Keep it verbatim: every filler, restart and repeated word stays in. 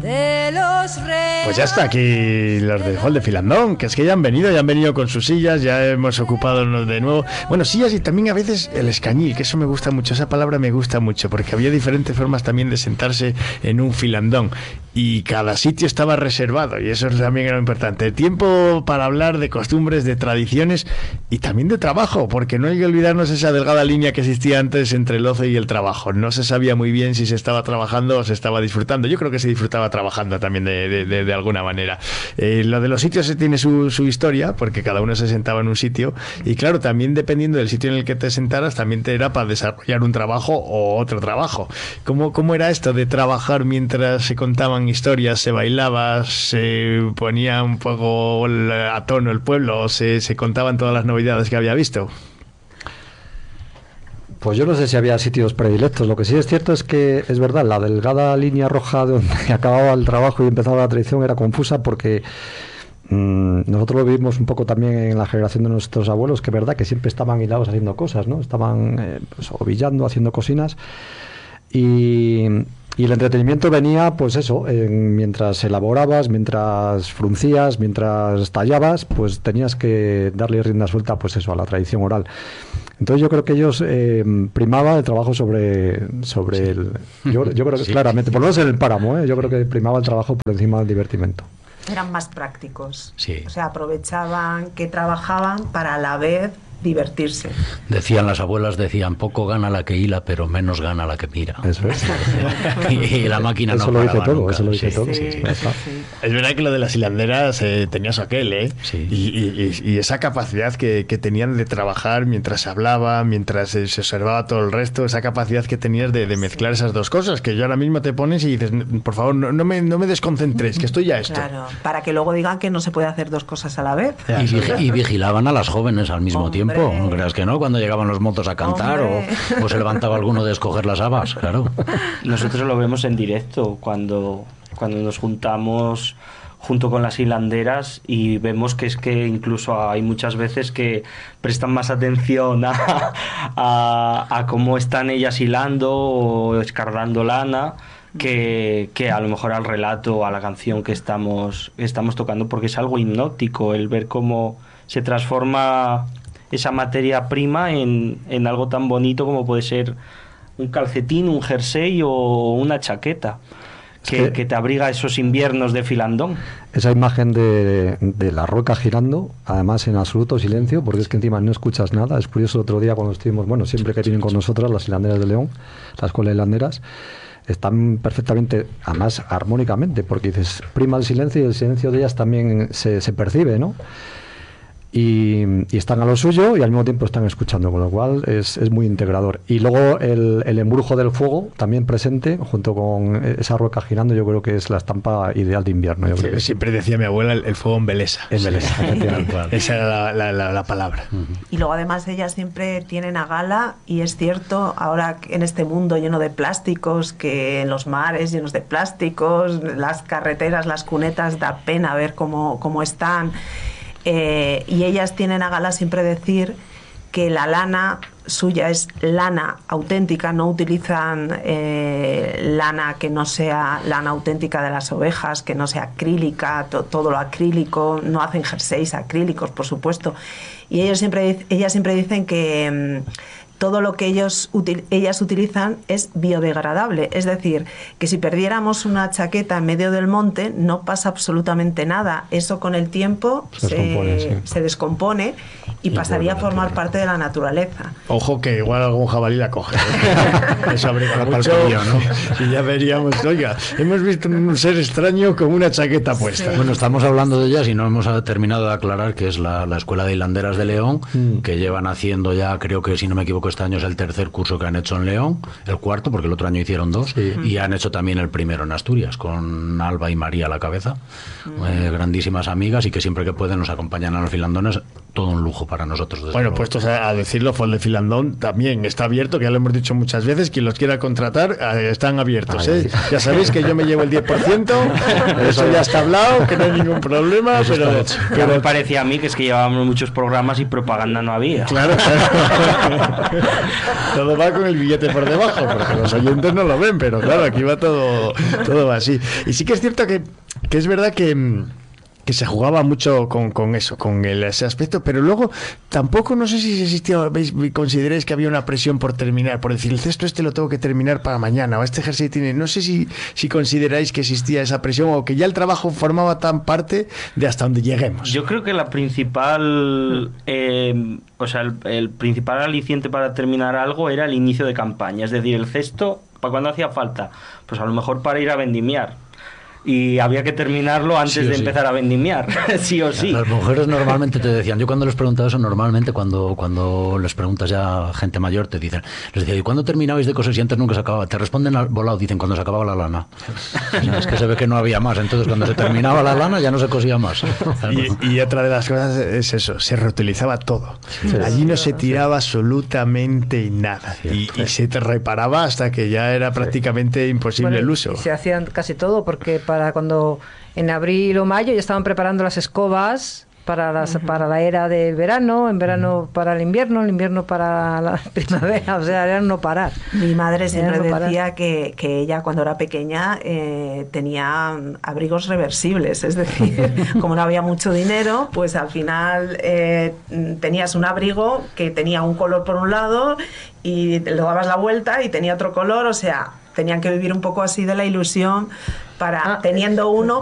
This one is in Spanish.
de los reyes. Pues ya está aquí los de Hall de Filandón, que es que ya han venido, ya han venido con sus sillas, ya hemos ocupado de nuevo. Bueno, sillas y también a veces el escañil, que eso me gusta mucho, esa palabra me gusta mucho, porque había diferentes formas también de sentarse en un filandón y cada sitio estaba reservado y eso también era importante. Tiempo para hablar de costumbres, de tradiciones y también de trabajo, porque no hay que olvidarnos esa delgada línea que existía antes entre el ocio y el trabajo. No se sabía muy bien si se estaba trabajando o se estaba disfrutando. Yo creo que se disfrutaba trabajando también de, de, de, de alguna manera. Eh, lo de los sitios se tiene su, su historia, porque cada uno se sentaba en un sitio y claro, también dependiendo del sitio en el que te sentaras, también te era para desarrollar un trabajo o otro trabajo. ¿Cómo, cómo era esto de trabajar mientras se contaban historias, se bailaba, se ponía un poco a tono el pueblo, se, se contaban todas las novedades que había visto? Pues yo no sé si había sitios predilectos. Lo que sí es cierto es que es verdad, la delgada línea roja de donde acababa el trabajo y empezaba la tradición era confusa, porque mmm, nosotros lo vivimos un poco también en la generación de nuestros abuelos, que es verdad que siempre estaban hilados haciendo cosas, ¿no? Estaban eh, pues, ovillando, haciendo cocinas, y, y el entretenimiento venía, pues eso, en, mientras elaborabas, mientras fruncías, mientras tallabas, pues tenías que darle rienda suelta, pues eso, a la tradición oral. Entonces yo creo que ellos eh, primaba el trabajo sobre sobre sí. el... Yo, yo creo que sí. Claramente, por lo menos en el páramo, ¿eh? Yo creo que primaba el trabajo por encima del divertimento. Eran más prácticos. Sí. O sea, aprovechaban que trabajaban para a la vez divertirse. Decían las abuelas, decían, poco gana la que hila, pero menos gana la que mira. Eso es. y, y la máquina eso no lo dice todo, nunca. Eso lo dice sí, todo. Sí, sí, sí, sí. Sí. Es verdad que lo de las hilanderas eh, tenía su aquel, ¿eh? Sí. Y, y, y esa capacidad que, que tenían de trabajar mientras se hablaba, mientras eh, se observaba todo el resto, esa capacidad que tenías de, de mezclar esas dos cosas, que yo ahora mismo te pones y dices, por favor, no, no, me, no me desconcentres, que estoy ya esto. Claro, para que luego digan que no se puede hacer dos cosas a la vez. Y, vig- y vigilaban a las jóvenes al mismo Hombre. tiempo, no creas que no, cuando llegaban los mozos a cantar o, o se levantaba alguno de escoger las habas, claro. Nosotros lo vemos en directo cuando, cuando nos juntamos junto con las hilanderas y vemos que es que incluso hay muchas veces que prestan más atención a, a, a cómo están ellas hilando o escardando lana que, que a lo mejor al relato o a la canción que estamos, estamos tocando, porque es algo hipnótico el ver cómo se transforma esa materia prima en, en algo tan bonito como puede ser un calcetín, un jersey o una chaqueta que, es que, que te abriga esos inviernos de Filandón. Esa imagen de, de la roca girando, además en absoluto silencio, porque es que encima no escuchas nada. Es curioso, el otro día cuando estuvimos, bueno, siempre que vienen con nosotras las hilanderas de León, la escuela de hilanderas, están perfectamente, además armónicamente, porque dices, prima el silencio y el silencio de ellas también se, se percibe, ¿no? Y, y están a lo suyo y al mismo tiempo están escuchando, con lo cual es, es muy integrador. Y luego el, el embrujo del fuego también presente, junto con esa rueca girando, yo creo que es la estampa ideal de invierno. Yo Sí, creo que siempre decía mi abuela, el, el fuego embelesa. Embelesa, sí. Esa era la, la, la, la palabra. Uh-huh. Y luego además ellas siempre tienen a gala, y es cierto, ahora en este mundo lleno de plásticos, que en los mares llenos de plásticos, las carreteras, las cunetas, da pena ver cómo, cómo están. Eh, y ellas tienen a gala siempre decir que la lana suya es lana auténtica, no utilizan eh, lana que no sea lana auténtica de las ovejas, que no sea acrílica, to, todo lo acrílico, no hacen jerseys acrílicos, por supuesto. Y ellos siempre, ellas siempre dicen que mmm, todo lo que ellos util, ellas utilizan es biodegradable, es decir, que si perdiéramos una chaqueta en medio del monte no pasa absolutamente nada, eso con el tiempo se, se, descompone, sí. se descompone y, y pasaría a formar parte de la naturaleza. Ojo que igual algún jabalí la coge, ¿eh? Eso habría mucho, ¿no? Y ya veríamos, oiga, hemos visto un ser extraño con una chaqueta puesta. Sí. Bueno, estamos hablando de ellas y no hemos terminado de aclarar que es la, la Escuela de Hilanderas de León, mm. que llevan haciendo ya, creo que si no me equivoco, este año es el tercer curso que han hecho en León, el cuarto, porque el otro año hicieron dos, sí. y han hecho también el primero en Asturias, con Alba y María a la cabeza, mm. eh, grandísimas amigas y que siempre que pueden nos acompañan a los filandones, todo un lujo para nosotros. Bueno, luego. puestos a, a decirlo, Fol de Filandón también está abierto, que ya lo hemos dicho muchas veces, quien los quiera contratar eh, están abiertos. Ay, ¿eh? Ya sabéis que yo me llevo el diez por ciento, eso ya está hablado, que no hay ningún problema, Eso pero, está hecho. Ya pero me parecía a mí que es que llevábamos muchos programas y propaganda no había. claro, claro. Todo va con el billete por debajo, porque los oyentes no lo ven, pero claro, aquí va todo, todo va así. Y sí que es cierto que, que es verdad que... mm, que se jugaba mucho con, con eso, con el, ese aspecto, pero luego tampoco, no sé si existía, veis, consideráis que había una presión por terminar, por decir, el cesto este lo tengo que terminar para mañana, o este jersey tiene, no sé si, si consideráis que existía esa presión o que ya el trabajo formaba tan parte de hasta donde lleguemos. Yo creo que la principal, eh, o sea, el, el principal aliciente para terminar algo era el inicio de campaña, es decir, el cesto, ¿para cuándo hacía falta? Pues a lo mejor para ir a vendimiar. Y había que terminarlo antes Sí o de sí. empezar a vendimiar, sí o sí. Las mujeres normalmente te decían, yo cuando les preguntaba eso, normalmente cuando, cuando les preguntas ya a gente mayor, te dicen, les decía, ¿y cuándo terminabais de coser si antes nunca se acababa? Te responden al volado, dicen, cuando se acababa la lana. O sea, es que se ve que no había más, entonces cuando se terminaba la lana ya no se cosía más. Y, y otra de las cosas es eso, se reutilizaba todo. Allí no se tiraba absolutamente nada. Y, y se te reparaba hasta que ya era prácticamente imposible Bueno, el uso. y se hacían casi todo, porque para cuando en abril o mayo ya estaban preparando las escobas para las para la era del verano, en verano para el invierno, el invierno para la primavera, o sea, era no parar. Mi madre siempre Era no parar. decía que, que ella cuando era pequeña eh, tenía abrigos reversibles, es decir, como no había mucho dinero, pues al final eh, tenías un abrigo que tenía un color por un lado y le dabas la vuelta y tenía otro color, o sea, tenían que vivir un poco así de la ilusión para, Ah, teniendo uno,